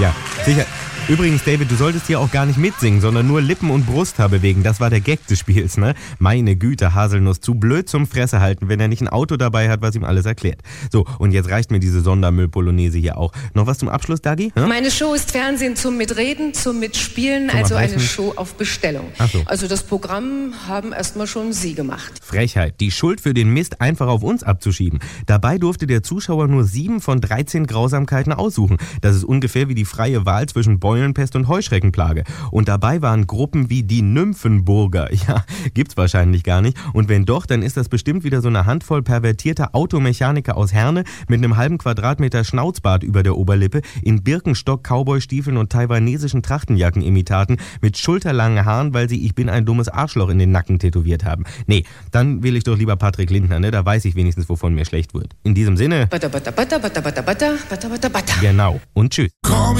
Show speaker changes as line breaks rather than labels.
Ja, sicher. Übrigens, David, du solltest hier auch gar nicht mitsingen, sondern nur Lippen und Brusthaar bewegen. Das war der Gag des Spiels, ne? Meine Güte, Haselnuss, zu blöd zum Fresse halten, wenn er nicht ein Auto dabei hat, was ihm alles erklärt. So, und jetzt reicht mir diese Sondermüll-Polonaise hier auch. Noch was zum Abschluss, Dagi? Hm?
Meine Show ist Fernsehen zum Mitreden, zum Mitspielen, also eine Show auf Bestellung.
Ach so.
Also das Programm haben erstmal schon Sie gemacht.
Frechheit, die Schuld für den Mist einfach auf uns abzuschieben. Dabei durfte der Zuschauer nur 7 von 13 Grausamkeiten aussuchen. Das ist ungefähr wie die freie Wahl zwischen Beulenpest und Heuschreckenplage. Und dabei waren Gruppen wie die Nymphenburger. Ja, gibt's wahrscheinlich gar nicht. Und wenn doch, dann ist das bestimmt wieder so eine Handvoll pervertierter Automechaniker aus Herne mit einem halben Quadratmeter Schnauzbart über der Oberlippe, in Birkenstock, Cowboystiefeln und taiwanesischen Trachtenjacken-Imitaten mit schulterlangen Haaren, weil sie "Ich bin ein dummes Arschloch" in den Nacken tätowiert haben. Nee, dann will ich doch lieber Patrick Lindner, ne? Da weiß ich wenigstens, wovon mir schlecht wird. In diesem Sinne...
Butter, butter, butter, butter, butter, butter, butter, butter, butter.
Genau. Und tschüss.